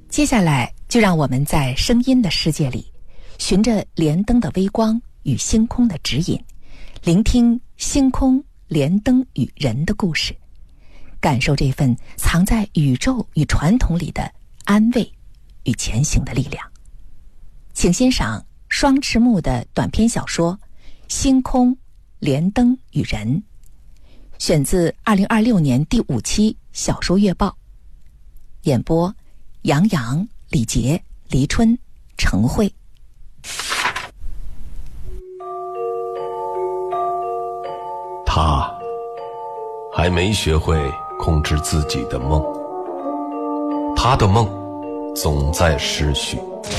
接下来就让我们在声音的世界里，循着莲灯的微光与星空的指引，聆听星空、莲灯与人的故事，感受这份藏在宇宙与传统里的安慰与前行的力量。请欣赏双翅木的短篇小说《星空、莲灯与人》，选自2026年第5期小说月报。演播杨洋、李杰、黎春、程慧。 他还没学会控制自己的梦，他的梦总在失序。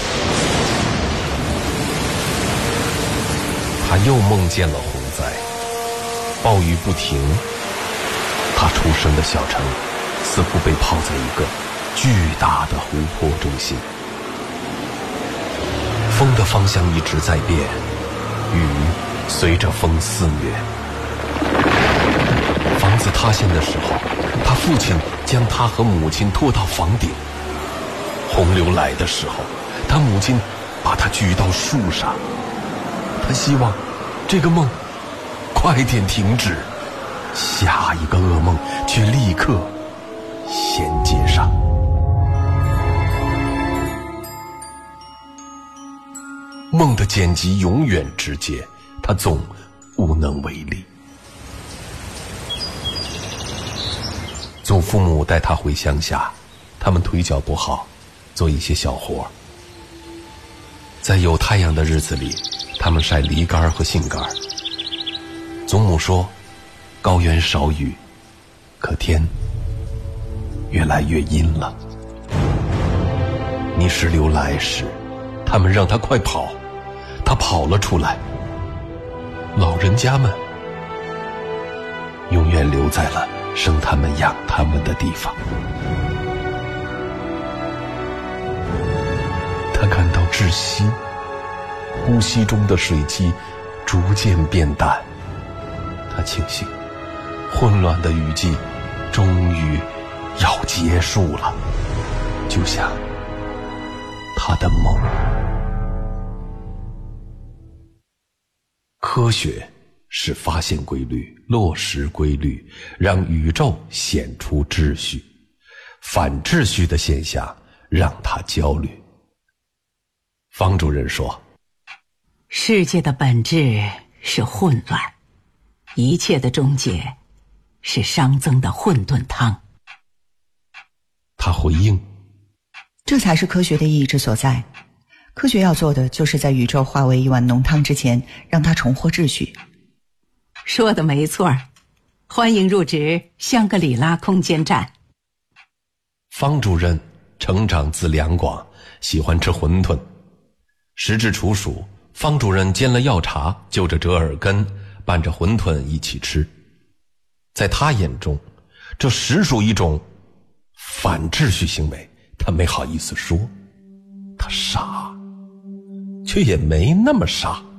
他又梦见了洪灾，暴雨不停，他出生的小城似乎被泡在一个巨大的湖泊中心。风的方向一直在变，雨随着风肆虐。房子塌陷的时候，他父亲将他和母亲拖到房顶。洪流来的时候，他母亲把他举到树上。他希望这个梦快点停止，下一个噩梦却立刻衔接上。梦的剪辑永远直接，他总无能为力。祖父母带他回乡下，他们腿脚不好，做一些小活。在有太阳的日子里，他们晒梨干和杏干。祖母说，高原少雨，可天越来越阴了。泥石流来时，他们让他快跑，他跑了出来。老人家们永远留在了生他们养他们的地方。他感到窒息，呼吸中的水汽逐渐变淡。他庆幸混乱的雨季终于要结束了，就像他的梦。科学是发现规律，落实规律，让宇宙显出秩序。反秩序的现象让他焦虑。方主任说， 世界的本质是混乱，一切的终结是熵增的混沌汤。 他回应， 这才是科学的意义之所在。科学要做的就是在宇宙化为一碗浓汤之前，让它重获秩序。 说的没错，欢迎入职香格里拉空间站。 方主任成长自两广，喜欢吃馄饨。时至处暑，方主任煎了药茶，就着折耳根，拌着馄饨一起吃。在他眼中，这实属一种反秩序行为，他没好意思说。他傻，却也没那么傻。